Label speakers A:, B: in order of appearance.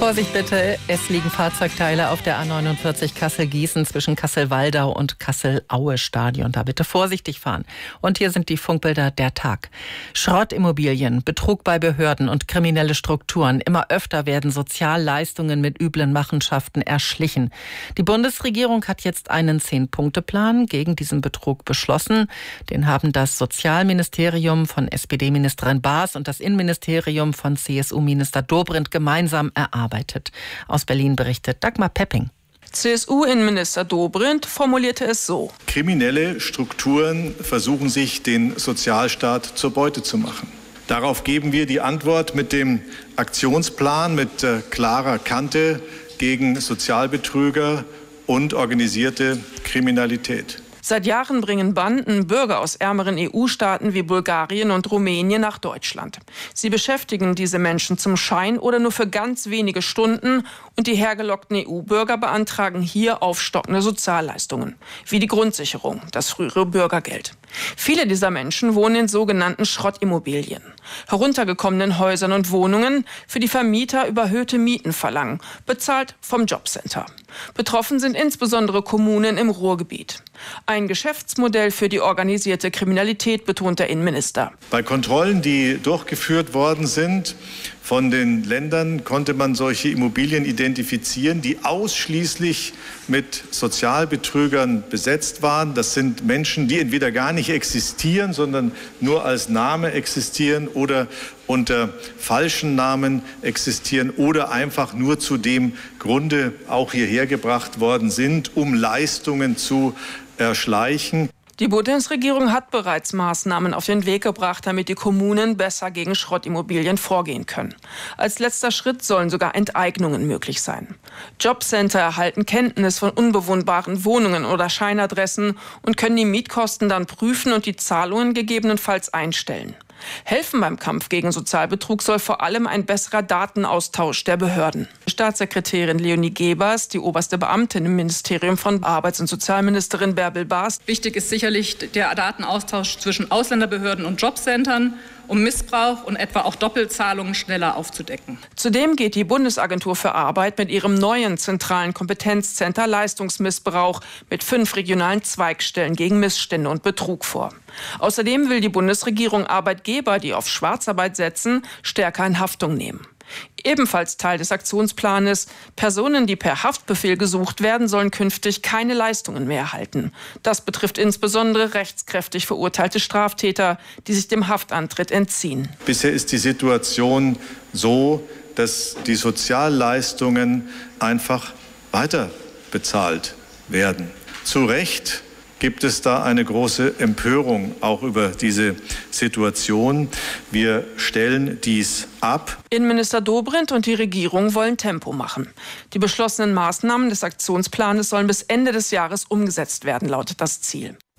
A: Vorsicht bitte, es liegen Fahrzeugteile auf der A49 Kassel-Gießen zwischen Kassel-Waldau und Kassel-Aue-Stadion. Da bitte vorsichtig fahren. Und hier sind die Funkbilder der Tag. Schrottimmobilien, Betrug bei Behörden und kriminelle Strukturen. Immer öfter werden Sozialleistungen mit üblen Machenschaften erschlichen. Die Bundesregierung hat jetzt einen 10-Punkte-Plan gegen diesen Betrug beschlossen. Den haben das Sozialministerium von SPD-Ministerin Baas und das Innenministerium von CSU-Minister Dobrindt gemeinsam erarbeitet. Aus Berlin berichtet Dagmar Pepping.
B: CSU-Innenminister Dobrindt formulierte es so:
C: Kriminelle Strukturen versuchen sich, den Sozialstaat zur Beute zu machen. Darauf geben wir die Antwort mit dem Aktionsplan mit klarer Kante gegen Sozialbetrüger und organisierte Kriminalität.
B: Seit Jahren bringen Banden Bürger aus ärmeren EU-Staaten wie Bulgarien und Rumänien nach Deutschland. Sie beschäftigen diese Menschen zum Schein oder nur für ganz wenige Stunden und die hergelockten EU-Bürger beantragen hier aufstockende Sozialleistungen, wie die Grundsicherung, das frühere Bürgergeld. Viele dieser Menschen wohnen in sogenannten Schrottimmobilien, heruntergekommenen Häusern und Wohnungen, für die Vermieter überhöhte Mieten verlangen, bezahlt vom Jobcenter. Betroffen sind insbesondere Kommunen im Ruhrgebiet. Ein Geschäftsmodell für die organisierte Kriminalität, betont der Innenminister.
C: Bei Kontrollen, die durchgeführt worden sind von den Ländern, konnte man solche Immobilien identifizieren, die ausschließlich mit Sozialbetrügern besetzt waren. Das sind Menschen, die entweder gar nicht existieren, sondern nur als Name existieren oder unter falschen Namen existieren oder einfach nur zu dem Grunde auch hierher gebracht worden sind, um Leistungen zu erschleichen.
B: Die Bundesregierung hat bereits Maßnahmen auf den Weg gebracht, damit die Kommunen besser gegen Schrottimmobilien vorgehen können. Als letzter Schritt sollen sogar Enteignungen möglich sein. Jobcenter erhalten Kenntnis von unbewohnbaren Wohnungen oder Scheinadressen und können die Mietkosten dann prüfen und die Zahlungen gegebenenfalls einstellen. Helfen beim Kampf gegen Sozialbetrug soll vor allem ein besserer Datenaustausch der Behörden. Staatssekretärin Leonie Gebers, die oberste Beamtin im Ministerium von Arbeits- und Sozialministerin Bärbel Baas.
D: Wichtig ist sicherlich der Datenaustausch zwischen Ausländerbehörden und Jobcentern, um Missbrauch und etwa auch Doppelzahlungen schneller aufzudecken.
B: Zudem geht die Bundesagentur für Arbeit mit ihrem neuen zentralen Kompetenzcenter Leistungsmissbrauch mit 5 regionalen Zweigstellen gegen Missstände und Betrug vor. Außerdem will die Bundesregierung Arbeitgeber, die auf Schwarzarbeit setzen, stärker in Haftung nehmen. Ebenfalls Teil des Aktionsplanes: Personen, die per Haftbefehl gesucht werden, sollen künftig keine Leistungen mehr erhalten. Das betrifft insbesondere rechtskräftig verurteilte Straftäter, die sich dem Haftantritt entziehen.
C: Bisher ist die Situation so, dass die Sozialleistungen einfach weiter bezahlt werden. Zu Recht gibt es da eine große Empörung auch über diese Situation. Wir stellen dies ab.
B: Innenminister Dobrindt und die Regierung wollen Tempo machen. Die beschlossenen Maßnahmen des Aktionsplanes sollen bis Ende des Jahres umgesetzt werden, lautet das Ziel.